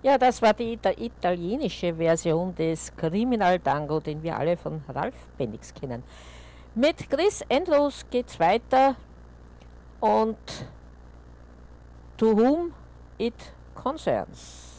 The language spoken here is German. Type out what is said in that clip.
Ja, das war die italienische Version des Criminal Tango, den wir alle von Ralf Bennix kennen. Mit Chris Andrews geht's weiter und To Whom It Concerns.